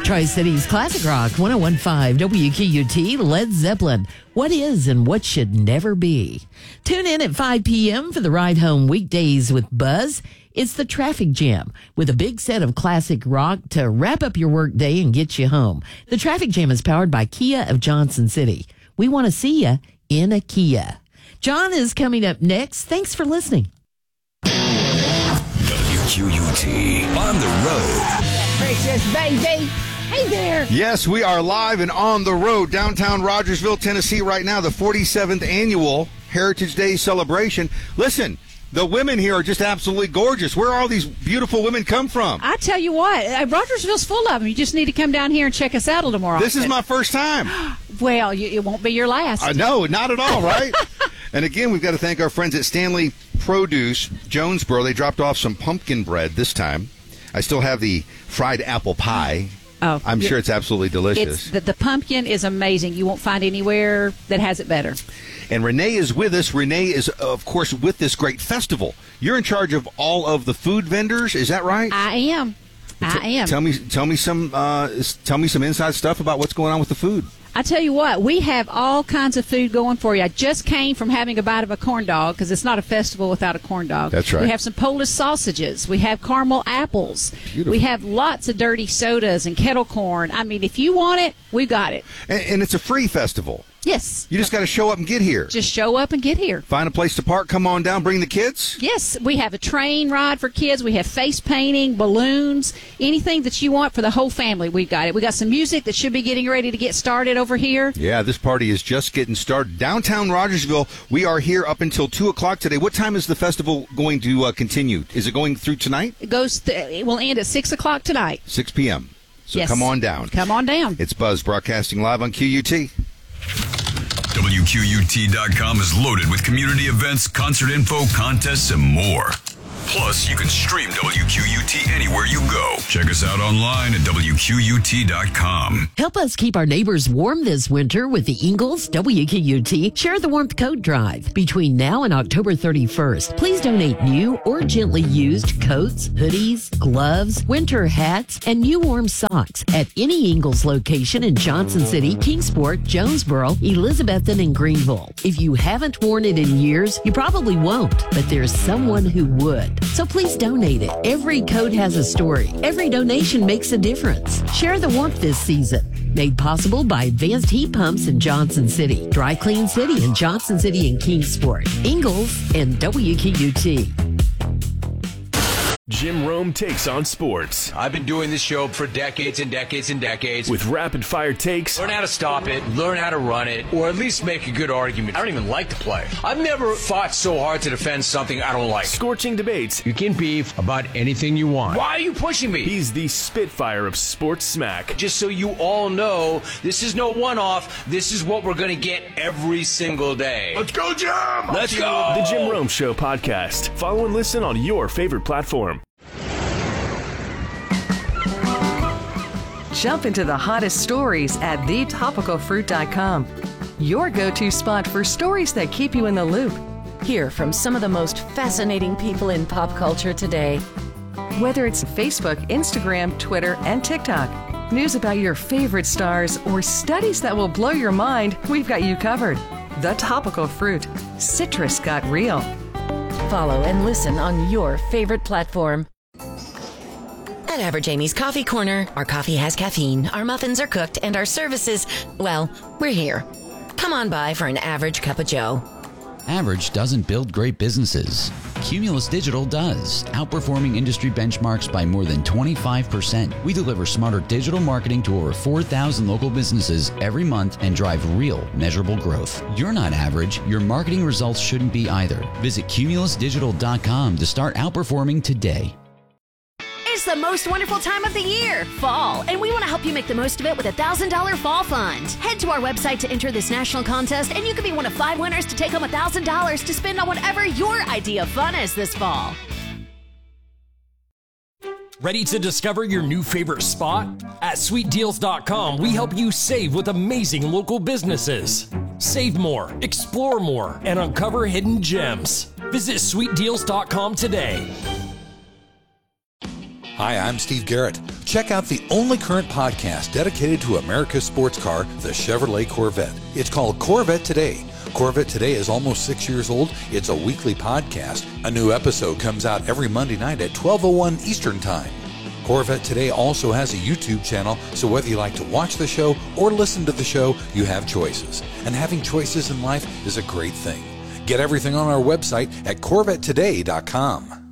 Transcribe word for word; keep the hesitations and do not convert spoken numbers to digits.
Tri-Cities Classic Rock, one oh one point five W Q U T, Led Zeppelin. What is and what should never be. Tune in at five p.m. for the ride home weekdays with Buzz. It's the Traffic Jam with a big set of classic rock to wrap up your work day and get you home. The Traffic Jam is powered by Kia of Johnson City. We want to see you in a Kia. John is coming up next. Thanks for listening. W Q U T on the road. Precious baby. Hey there. Yes, we are live and on the road, downtown Rogersville, Tennessee right now, the forty-seventh annual Heritage Day celebration. Listen, the women here are just absolutely gorgeous. Where all these beautiful women come from? I tell you what, uh, Rogersville's full of them. You just need to come down here and check us out a little more often. This is my first time. Well, you, it won't be your last. Uh, no, not at all, right? And again, we've got to thank our friends at Stanley Produce, Jonesboro. They dropped off some pumpkin bread this time. I still have the fried apple pie. Oh, I'm sure it's absolutely delicious. It's, the, the pumpkin is amazing. You won't find anywhere that has it better. And Renee is with us. Renee is, of course, with this great festival. You're in charge of all of the food vendors. Is that right? I am. I T- am. Tell me, tell me some, uh, tell me some inside stuff about what's going on with the food. I tell you what, we have all kinds of food going for you. I just came from having a bite of a corn dog because it's not a festival without a corn dog. That's right. We have some Polish sausages. We have caramel apples. Beautiful. We have lots of dirty sodas and kettle corn. I mean, if you want it, we've got it. And, and it's a free festival. Yes. You just got to show up and get here. Just show up and get here. Find a place to park, come on down, bring the kids. Yes, we have a train ride for kids. We have face painting, balloons, anything that you want for the whole family. We've got it. We got some music that should be getting ready to get started over here. Yeah, this party is just getting started. Downtown Rogersville, we are here up until two o'clock today. What time is the festival going to uh, continue? Is it going through tonight? It goes. Th- it will end at six o'clock tonight. six p.m. So Yes. come on down. Come on down. It's Buzz broadcasting live on Q U T. W Q U T dot com is loaded with community events, concert info, contests, and more. Plus, you can stream W Q U T anywhere you go. Check us out online at W Q U T dot com. Help us keep our neighbors warm this winter with the Ingalls W Q U T Share the Warmth Coat Drive. Between now and October thirty-first, please donate new or gently used coats, hoodies, gloves, winter hats, and new warm socks at any Ingalls location in Johnson City, Kingsport, Jonesboro, Elizabethton, and Greenville. If you haven't worn it in years, you probably won't, but there's someone who would. So please donate it. Every coat has a story. Every donation makes a difference. Share the warmth this season. Made possible by Advanced Heat Pumps in Johnson City, Dry Clean City in Johnson City and Kingsport, Ingalls, and W Q U T. Jim Rome takes on sports I've been doing this show for decades and decades and decades. with rapid-fire takes, Learn how to stop it, learn how to run it, or at least make a good argument. I don't even like to play. I've never fought so hard to defend something I don't like. scorching debates. You can beef about anything you want. Why are you pushing me? He's the Spitfire of sports smack. Just so you all know, this is no one-off. This is what we're going to get every single day. Let's go, Jim! Let's go! The Jim Rome Show podcast. Follow and listen on your favorite platform. Jump into the hottest stories at the topical fruit dot com. Your go-to spot for stories that keep you in the loop. Hear from some of the most fascinating people in pop culture today. Whether it's Facebook, Instagram, Twitter, and TikTok. News about your favorite stars or studies that will blow your mind, we've got you covered. The Topical Fruit. Citrus got real. Follow and listen on your favorite platform. At Average Amy's Coffee Corner, our coffee has caffeine, our muffins are cooked, and our services, well, we're here. Come on by for an average cup of joe. Average doesn't build great businesses. Cumulus Digital does, outperforming industry benchmarks by more than twenty-five percent. We deliver smarter digital marketing to over four thousand local businesses every month and drive real, measurable growth. You're not average. Your marketing results shouldn't be either. Visit Cumulus Digital dot com to start outperforming today. It's the most wonderful time of the year, fall, and we want to help you make the most of it with a one thousand dollars Fall Fund. Head to our website to enter this national contest, and you could be one of five winners to take home one thousand dollars to spend on whatever your idea of fun is this fall. Ready to discover your new favorite spot? At sweet deals dot com, we help you save with amazing local businesses. Save more, explore more, and uncover hidden gems. Visit sweet deals dot com today. Hi, I'm Steve Garrett. Check out the only current podcast dedicated to America's sports car, the Chevrolet Corvette. It's called Corvette Today. Corvette Today is almost six years old. It's a weekly podcast. A new episode comes out every Monday night at twelve oh one Eastern Time. Corvette Today also has a YouTube channel, so whether you like to watch the show or listen to the show, you have choices. And having choices in life is a great thing. Get everything on our website at corvette today dot com.